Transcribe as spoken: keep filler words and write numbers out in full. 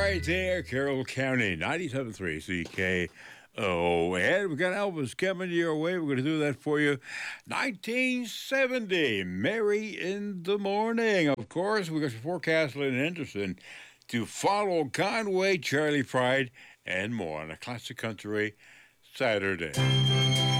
right there, Carroll County, ninety-seven point three C K O. And we've got Elvis coming your way. We're going to do that for you. nineteen seventy, Mary in the Morning. Of course, we got forecast Lynn Henderson to follow Conway, Charlie Pride, and more on a classic country Saturday.